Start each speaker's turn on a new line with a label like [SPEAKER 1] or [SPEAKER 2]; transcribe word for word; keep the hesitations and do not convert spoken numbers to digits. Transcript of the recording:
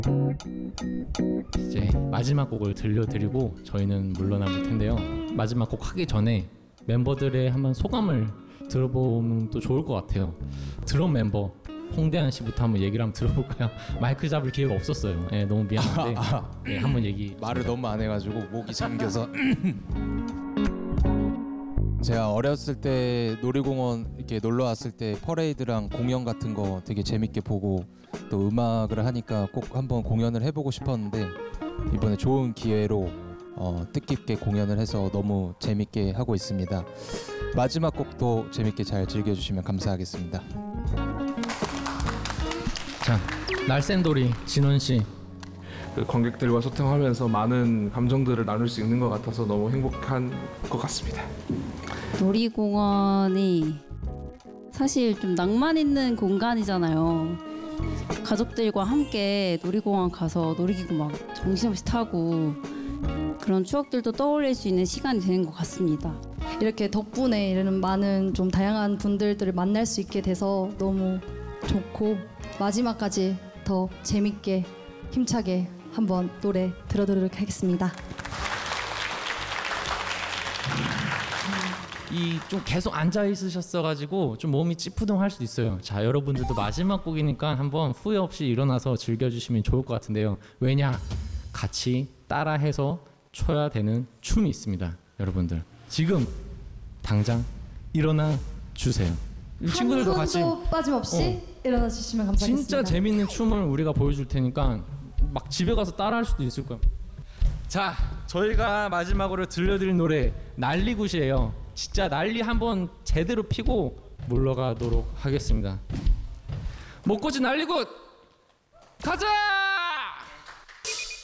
[SPEAKER 1] 이제 마지막 곡을 들려드리고 저희는 물러나 볼 텐데요. 마지막 곡 하기 전에 멤버들의 한번 소감을 들어보면 또 좋을 것 같아요. 드럼 멤버 홍대한 씨부터 한번 얘기를 한번 들어볼까요? 마이크 잡을 기회가 없었어요. 네, 너무 미안한데 네, 한번 얘기.
[SPEAKER 2] 말을 너무 안 해가지고 목이 잠겨서. 제가 어렸을 때 놀이공원 이렇게 놀러 왔을 때 퍼레이드랑 공연 같은 거 되게 재밌게 보고 또 음악을 하니까 꼭 한번 공연을 해보고 싶었는데 이번에 좋은 기회로 어, 뜻깊게 공연을 해서 너무 재밌게 하고 있습니다. 마지막 곡도 재밌게 잘 즐겨주시면 감사하겠습니다.
[SPEAKER 1] 자, 날쌘돌이 진원 씨.
[SPEAKER 3] 그 관객들과 소통하면서 많은 감정들을 나눌 수 있는 것 같아서 너무 행복한 것 같습니다.
[SPEAKER 4] 놀이공원이 사실 좀 낭만 있는 공간이잖아요. 가족들과 함께 놀이공원 가서 놀이기구 막 정신없이 타고 그런 추억들도 떠올릴 수 있는 시간이 되는 것 같습니다.
[SPEAKER 5] 이렇게 덕분에 이런 많은 좀 다양한 분들들을 만날 수 있게 돼서 너무 좋고 마지막까지 더 재밌게 힘차게 한번 노래 들어드리도록 하겠습니다.
[SPEAKER 1] 이 좀 계속 앉아 있으셨어가지고 좀 몸이 찌푸둥할 수도 있어요. 자, 여러분들도 마지막 곡이니까 한번 후회 없이 일어나서 즐겨주시면 좋을 것 같은데요. 왜냐? 같이 따라해서 춰야 되는 춤이 있습니다. 여러분들 지금 당장 일어나 주세요. 이 친구들도 같이
[SPEAKER 5] 한 분도 빠짐없이
[SPEAKER 1] 어.
[SPEAKER 5] 일어나 주시면 감사하겠습니다.
[SPEAKER 1] 진짜 재밌는 춤을 우리가 보여줄 테니까 막 집에 가서 따라할 수도 있을 거예요. 자, 저희가 마지막으로 들려드릴 노래 난리굿이에요. 진짜 난리 한번 제대로 피고 물러가도록 하겠습니다. 목꽂이 난리굿 가자!